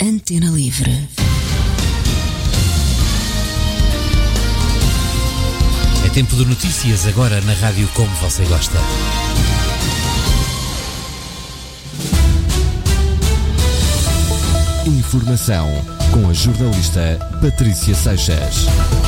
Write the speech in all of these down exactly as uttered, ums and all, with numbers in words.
Antena Livre. É tempo de notícias agora na rádio como você gosta. Informação com a jornalista Patrícia Seixas.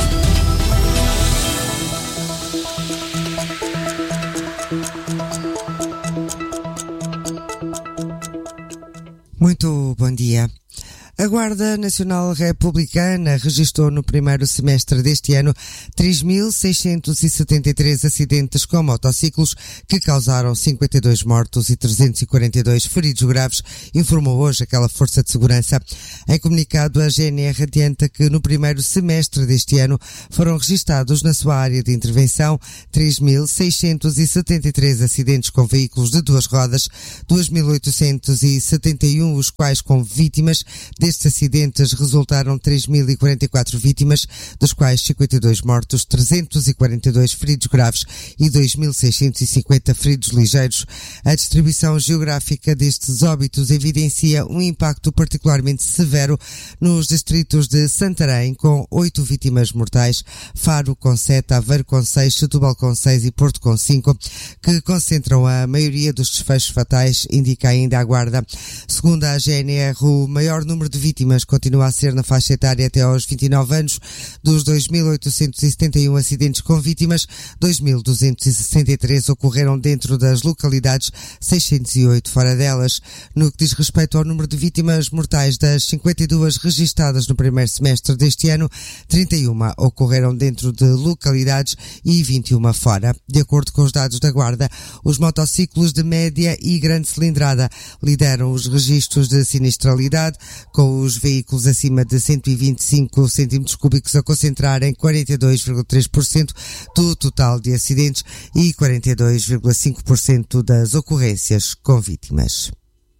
Muito bom dia. A Guarda Nacional Republicana registrou no primeiro semestre deste ano três mil seiscentos e setenta e três acidentes com motociclos que causaram cinquenta e dois mortos e trezentos e quarenta e dois feridos graves, informou hoje aquela força de segurança. Em comunicado, a G N R adianta que no primeiro semestre deste ano foram registados na sua área de intervenção três mil seiscentos e setenta e três acidentes com veículos de duas rodas, dois mil oitocentos e setenta e um os quais com vítimas. Destes acidentes resultaram três mil e quarenta e quatro vítimas, dos quais cinquenta e dois mortos, trezentos e quarenta e dois feridos graves e dois mil seiscentos e cinquenta feridos ligeiros. A distribuição geográfica destes óbitos evidencia um impacto particularmente severo nos distritos de Santarém, com oito vítimas mortais, Faro com sete, Aveiro com seis, Setúbal com seis e Porto com cinco, que concentram a maioria dos desfechos fatais, indica ainda a Guarda. Segundo a G N R, o maior número de vítimas continua a ser na faixa etária até aos vinte e nove anos. Dos dois mil oitocentos e setenta e um acidentes com vítimas, dois mil duzentos e sessenta e três ocorreram dentro das localidades, seiscentos e oito fora delas. No que diz respeito ao número de vítimas mortais, das cinquenta e duas registadas no primeiro semestre deste ano, trinta e uma ocorreram dentro de localidades e vinte e uma fora. De acordo com os dados da Guarda, os motociclos de média e grande cilindrada lideram os registros de sinistralidade, com os veículos acima de cento e vinte e cinco centímetros cúbicos a concentrarem quarenta e dois vírgula três por cento do total de acidentes e quarenta e dois vírgula cinco por cento das ocorrências com vítimas.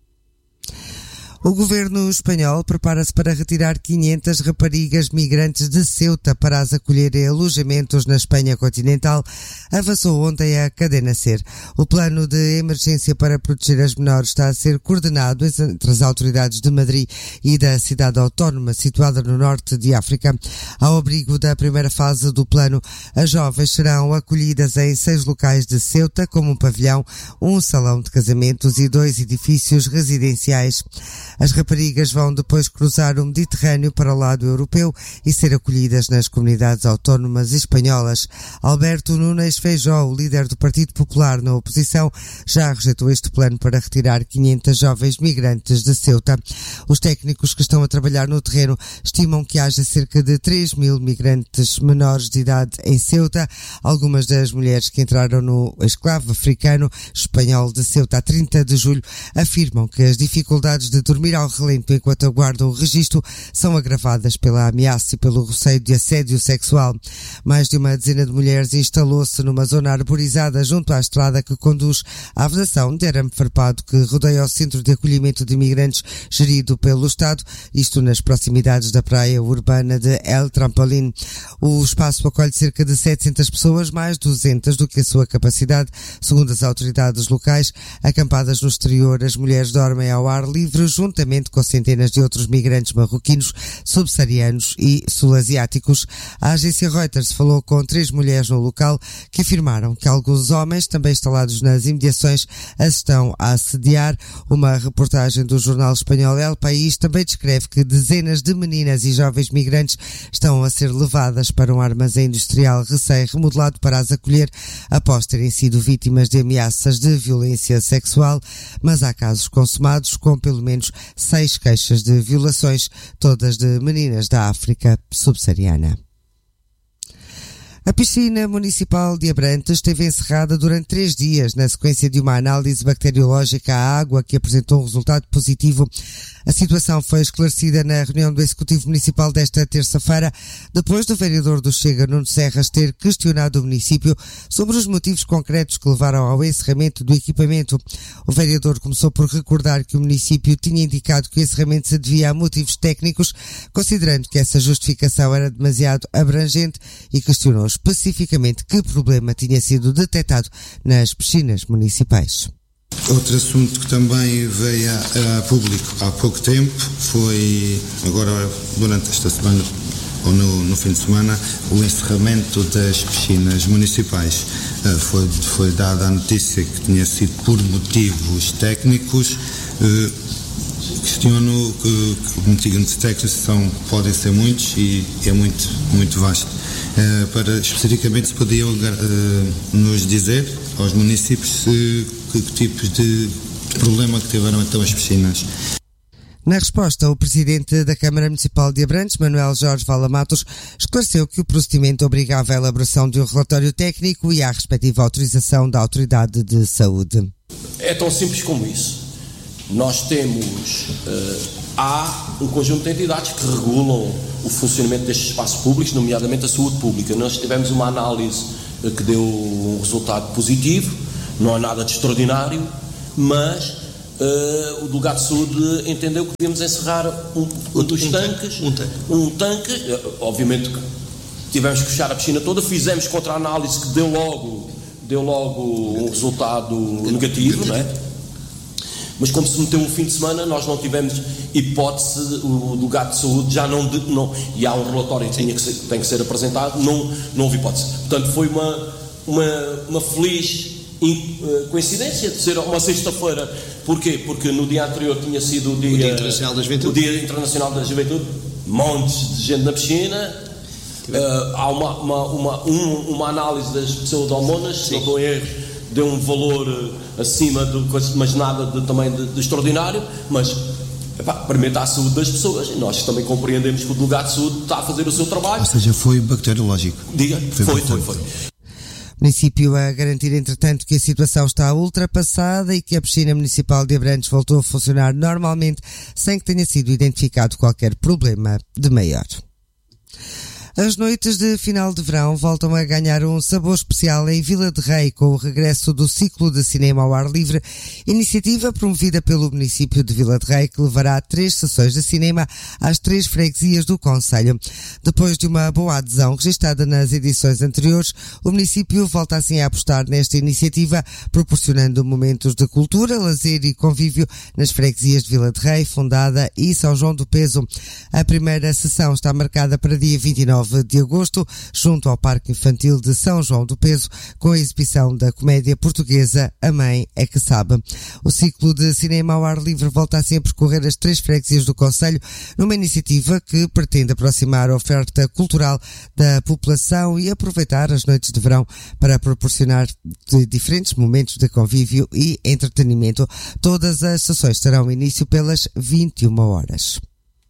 O governo espanhol prepara-se para retirar quinhentas raparigas migrantes de Ceuta para as acolher em alojamentos na Espanha continental, avançou ontem a Cadena SER. O plano de emergência para proteger as menores está a ser coordenado entre as autoridades de Madrid e da cidade autónoma situada no norte de África. Ao abrigo da primeira fase do plano, as jovens serão acolhidas em seis locais de Ceuta, como um pavilhão, um salão de casamentos e dois edifícios residenciais. As raparigas vão depois cruzar o Mediterrâneo para o lado europeu e ser acolhidas nas comunidades autónomas espanholas. Alberto Núñez Feijóo, o líder do Partido Popular na oposição, já rejeitou este plano para retirar quinhentas jovens migrantes de Ceuta. Os técnicos que estão a trabalhar no terreno estimam que haja cerca de três mil migrantes menores de idade em Ceuta. Algumas das mulheres que entraram no escravo africano espanhol de Ceuta a trinta de julho afirmam que as dificuldades de dormir ao relento enquanto aguardam o registro são agravadas pela ameaça e pelo receio de assédio sexual. Mais de uma dezena de mulheres instalou-se numa zona arborizada junto à estrada que conduz à vedação de arame farpado que rodeia o centro de acolhimento de imigrantes gerido pelo Estado, isto nas proximidades da praia urbana de El Trampolín. O espaço acolhe cerca de setecentas pessoas, mais duzentas do que a sua capacidade. Segundo as autoridades locais, acampadas no exterior, as mulheres dormem ao ar livre juntamente com centenas de outros migrantes marroquinos, subsaarianos e sul-asiáticos. A agência Reuters falou com três mulheres no local que afirmaram que alguns homens, também instalados nas imediações, as estão a assediar. Uma reportagem do jornal espanhol El País também descreve que dezenas de meninas e jovens migrantes estão a ser levadas para um armazém industrial recém-remodelado para as acolher após terem sido vítimas de ameaças de violência sexual, mas há casos consumados com pelo menos seis queixas de violações, todas de meninas da África subsaariana. A piscina municipal de Abrantes esteve encerrada durante três dias na sequência de uma análise bacteriológica à água que apresentou um resultado positivo. A situação foi esclarecida na reunião do Executivo Municipal desta terça-feira, depois do vereador do Chega, Nuno Serras, ter questionado o município sobre os motivos concretos que levaram ao encerramento do equipamento. O vereador começou por recordar que o município tinha indicado que o encerramento se devia a motivos técnicos, considerando que essa justificação era demasiado abrangente, e questionou especificamente que problema tinha sido detectado nas piscinas municipais. Outro assunto que também veio a, a público há pouco tempo foi, agora durante esta semana, ou no, no fim de semana, o encerramento das piscinas municipais. Uh, foi, foi dada a notícia que tinha sido por motivos técnicos. Uh, questiono que, que motivos técnicos são, podem ser muitos e é muito, muito vasto. Uh, para especificamente se podiam uh, nos dizer aos municípios uh, que, que tipos de, de problema que tiveram então as piscinas. Na resposta, o presidente da Câmara Municipal de Abrantes, Manuel Jorge Vala Matos, esclareceu que o procedimento obrigava a elaboração de um relatório técnico e à respectiva autorização da Autoridade de Saúde. É tão simples como isso. Nós temos, uh, há um conjunto de entidades que regulam o funcionamento destes espaços públicos, nomeadamente a saúde pública. Nós tivemos uma análise uh, que deu um resultado positivo, não há nada de extraordinário, mas Uh, o delegado de saúde entendeu que devíamos encerrar um, um dos um tanques, um tanque, um tanque uh, obviamente que tivemos que fechar a piscina toda, fizemos contra-análise que deu logo, deu logo um resultado negativo, não é? Mas como se meteu um fim de semana, nós não tivemos hipótese, o delegado de saúde já não, de, não e há um relatório que, tinha que ser, tem que ser apresentado, não, não houve hipótese. Portanto, foi uma, uma, uma feliz coincidência de ser uma sexta-feira. Porquê? Porque no dia anterior tinha sido o dia, o dia Internacional da Juventude, o dia Internacional da Juventude, montes de gente na piscina. Uh, há uma, uma, uma, um, uma análise das pessoas hormonas, se não estou em erro, deu um valor acima de coisa, mas nada de, também de, de extraordinário, mas epá, permite a saúde das pessoas, e nós também compreendemos que o delegado de saúde está a fazer o seu trabalho. Ou seja, foi bacteriológico. Diga, foi, foi, foi, foi. O município a garantir, entretanto, que a situação está ultrapassada e que a piscina municipal de Abrantes voltou a funcionar normalmente sem que tenha sido identificado qualquer problema de maior. As noites de final de verão voltam a ganhar um sabor especial em Vila de Rei com o regresso do ciclo de cinema ao ar livre, iniciativa promovida pelo município de Vila de Rei que levará três sessões de cinema às três freguesias do concelho. Depois de uma boa adesão registada nas edições anteriores, o município volta assim a apostar nesta iniciativa, proporcionando momentos de cultura, lazer e convívio nas freguesias de Vila de Rei, Fundada e São João do Peso. A primeira sessão está marcada para dia vinte e nove de agosto, junto ao Parque Infantil de São João do Peso, com a exibição da comédia portuguesa A Mãe é que Sabe. O ciclo de cinema ao ar livre volta assim a percorrer as três freguesias do concelho, numa iniciativa que pretende aproximar a oferta cultural da população e aproveitar as noites de verão para proporcionar de diferentes momentos de convívio e entretenimento. Todas as sessões terão início pelas vinte e uma horas.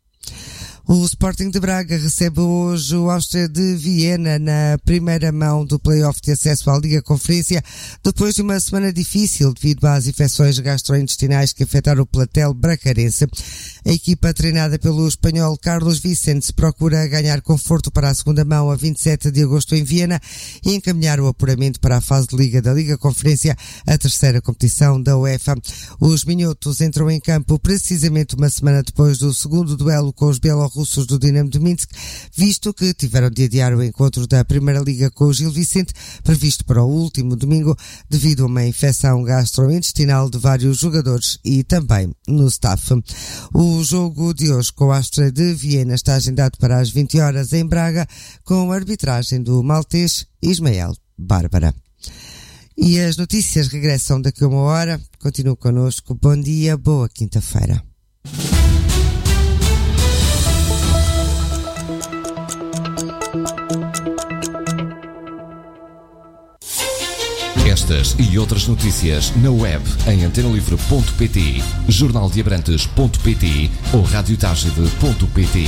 O Sporting de Braga recebe hoje o Áustria de Viena na primeira mão do play-off de acesso à Liga Conferência, depois de uma semana difícil devido às infecções gastrointestinais que afetaram o plantel bracarense. A equipa treinada pelo espanhol Carlos Vicente procura ganhar conforto para a segunda mão a vinte e sete de agosto em Viena e encaminhar o apuramento para a fase de Liga da Liga Conferência, a terceira competição da UEFA. Os minhotos entram em campo precisamente uma semana depois do segundo duelo com os bielorrussos do Dinamo de Minsk, visto que tiveram de adiar o encontro da Primeira Liga com o Gil Vicente, previsto para o último domingo, devido a uma infecção gastrointestinal de vários jogadores e também no staff. O jogo de hoje com a Áustria de Viena está agendado para as vinte horas em Braga, com a arbitragem do maltês Ismael Bárbara. E as notícias regressam daqui a uma hora. Continue connosco. Bom dia, boa quinta-feira. Estas e outras notícias na web em antena livre ponto pt, jornal de abrantes ponto pt ou rádio tagide ponto pt.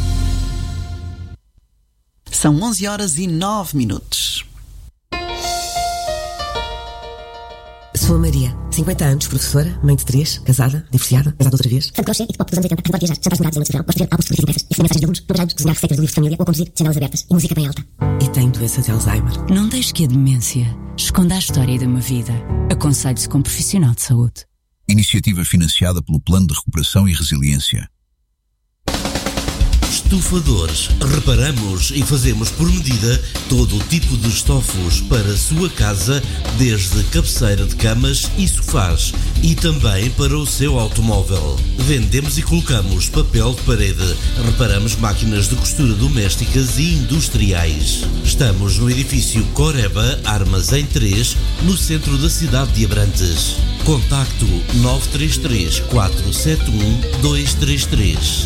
São onze horas e nove minutos. Sou a Maria, cinquenta anos, professora, mãe de três, casada, divorciada, casada outra vez. Fã de crochê e de pop dos anos oitenta, adoro viajar, jantares namorados em noite de verão, gosto de ver álbuns de fotografias impressas e mensagens de alunos, namorados, desenhar receitas do livro de família ou conduzir janelas abertas e música bem alta. E tenho doença de Alzheimer. Não deixe que a demência esconda a história de uma vida. Aconselhe-se com um profissional de saúde. Iniciativa financiada pelo Plano de Recuperação e Resiliência. Estufadores. Reparamos e fazemos por medida todo o tipo de estofos para a sua casa, desde cabeceira de camas e sofás e também para o seu automóvel. Vendemos e colocamos papel de parede. Reparamos máquinas de costura domésticas e industriais. Estamos no edifício Coreba Armazém três, no centro da cidade de Abrantes. Contacto nove três três, quatro sete um, dois três três.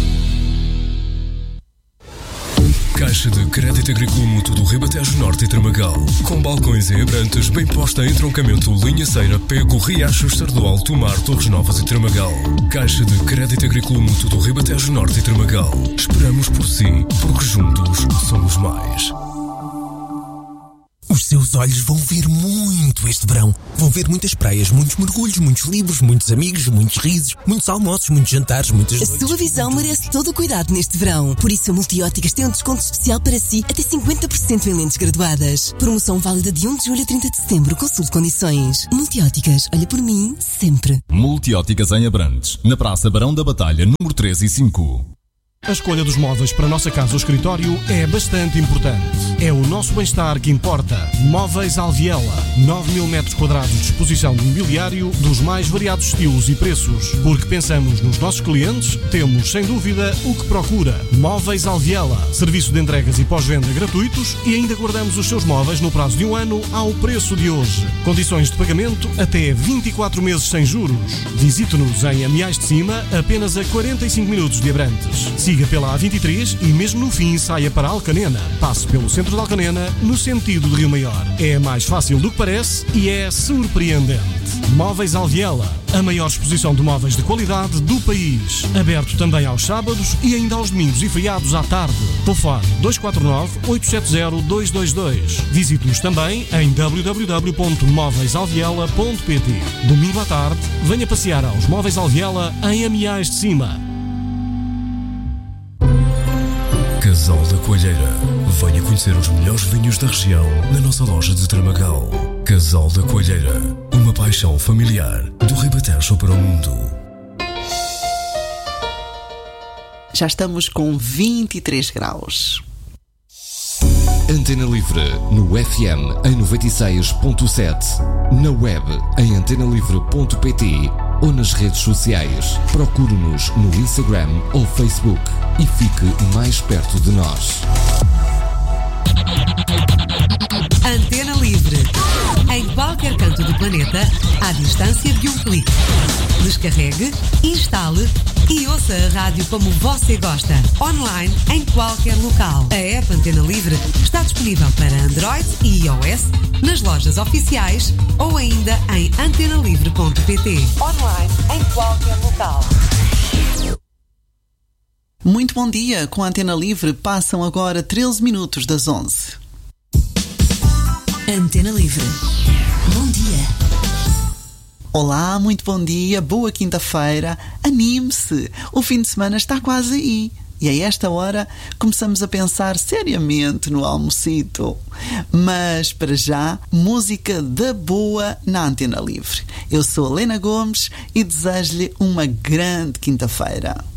Caixa de Crédito Agrícola Mútuo do Ribatejo Norte e Tramagal. Com balcões em Abrantes, bem posta em entroncamento Linha Ceira, Pego, Riachos, Sardual, Tomar, Torres Novas e Tramagal. Caixa de Crédito Agrícola Mútuo do Ribatejo Norte e Tramagal. Esperamos por si, porque juntos somos mais. Os seus olhos vão ver muito este verão. Vão ver muitas praias, muitos mergulhos, muitos livros, muitos amigos, muitos risos, muitos almoços, muitos jantares, muitas noites. A sua visão merece todo o cuidado neste verão. Por isso a Multióticas tem um desconto especial para si, até cinquenta por cento em lentes graduadas. Promoção válida de um de julho a trinta de setembro. Consulte condições. Multióticas, olha por mim, sempre. Multióticas em Abrantes, na Praça Barão da Batalha, número três e cinco. A escolha dos móveis para a nossa casa ou escritório é bastante importante. É o nosso bem-estar que importa. Móveis Alviela. nove mil metros quadrados de exposição de mobiliário dos mais variados estilos e preços. Porque pensamos nos nossos clientes, temos, sem dúvida, o que procura. Móveis Alviela. Serviço de entregas e pós-venda gratuitos e ainda guardamos os seus móveis no prazo de um ano ao preço de hoje. Condições de pagamento até vinte e quatro meses sem juros. Visite-nos em Amiais de Cima, apenas a quarenta e cinco minutos de Abrantes. Siga pela A vinte e três e mesmo no fim saia para Alcanena. Passe pelo centro de Alcanena no sentido de Rio Maior. É mais fácil do que parece e é surpreendente. Móveis Alviela, a maior exposição de móveis de qualidade do país. Aberto também aos sábados e ainda aos domingos e feriados à tarde. Telefone dois quatro nove, oito sete zero, dois dois dois. Visite-nos também em w w w ponto móveis alviela ponto p t. Domingo à tarde, venha passear aos Móveis Alviela em Amiais de Cima. Casal da Coalheira. Venha conhecer os melhores vinhos da região na nossa loja de Tramagal. Casal da Coalheira. Uma paixão familiar do Ribatejo para o mundo. Já estamos com vinte e três graus. Antena Livre no F M em noventa e seis ponto sete, na web em antena livre ponto p t ou nas redes sociais. Procure-nos no Instagram ou Facebook e fique mais perto de nós. Antena Livre. Em qualquer canto do planeta, à distância de um clique. Descarregue, instale e ouça a rádio como você gosta. Online, em qualquer local. A app Antena Livre está disponível para Android e iOS, nas lojas oficiais ou ainda em antena livre ponto p t. Online, em qualquer local. Muito bom dia, com a Antena Livre passam agora treze minutos das onze. Antena Livre. Bom dia. Olá, muito bom dia, boa quinta-feira. Anime-se, o fim de semana está quase aí. E a esta hora começamos a pensar seriamente no almocito. Mas, para já, música da boa na Antena Livre. Eu sou a Helena Gomes e desejo-lhe uma grande quinta-feira.